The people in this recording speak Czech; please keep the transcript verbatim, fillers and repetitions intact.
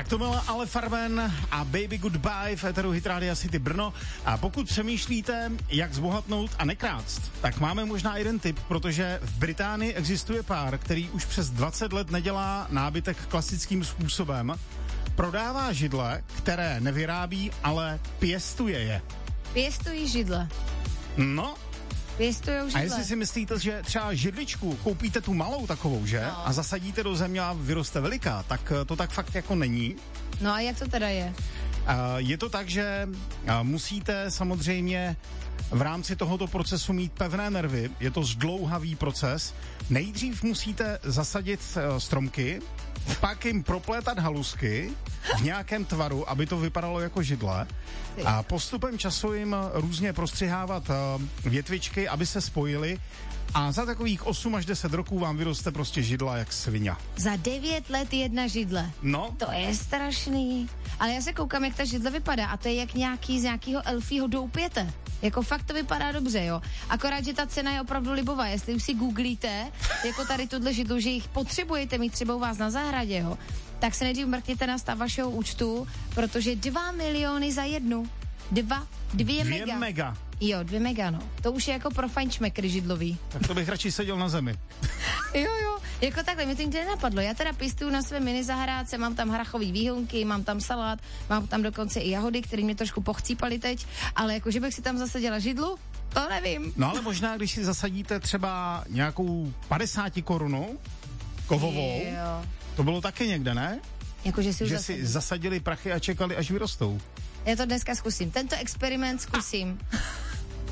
Tak to byla Ale Farben a Baby Goodbye v éteru Hit Rádia City Brno. A pokud přemýšlíte, jak zbohatnout a nekrást, tak máme možná jeden tip, protože v Británii existuje pár, který už přes dvacet let nedělá nábytek klasickým způsobem. Prodává židle, které nevyrábí, ale pěstuje je. Pěstují židle. No. Pěstujou židle. A jestli si myslíte, že třeba židličku koupíte tu malou takovou, že? No. A zasadíte do země a vyroste veliká, tak to tak fakt jako není. No a jak to teda je? Je to tak, že musíte samozřejmě v rámci tohoto procesu mít pevné nervy. Je to zdlouhavý proces. Nejdřív musíte zasadit stromky, pak jim proplétat halusky v nějakém tvaru, aby to vypadalo jako židle. A postupem času jim různě prostřihávat větvičky, aby se spojily. A za takových osm až deset roků vám vyroste prostě židla jak svině. Za devět let jedna židle. No. To je strašný. Ale já se koukám, jak ta židle vypadá a to je jak nějaký z nějakého elfího doupěte. Jako fakt to vypadá dobře, jo. Akorát, že ta cena je opravdu libová. Jestli už si googlíte, jako tady tuhle židlu, že jich potřebujete mít třeba u vás na zahradě, jo, tak se nejdřív mrkněte na stav vašeho účtu, protože dva miliony za jednu. Dva, dvě, dvě mega. mega. Jo, dvě mega, no. To už je jako pro fajnšmekry židlový. Tak to bych radši seděl na zemi. Jo, jo, jako takhle, mi to nikdy nenapadlo. Já teda pěstuju na své mini zahrádce, mám tam hrachový výhonky, mám tam salát, mám tam dokonce i jahody, které mě trošku pochcípaly teď, ale jako, že bych si tam zasadila židlu, to nevím. No ale možná, když si zasadíte třeba nějakou padesát korunu kovovou, jo. To bylo taky někde, ne? Jako, že si, že zasadili. si zasadili prachy a čekali, až vyrostou. Já to dneska zkusím. Tento experiment zkusím.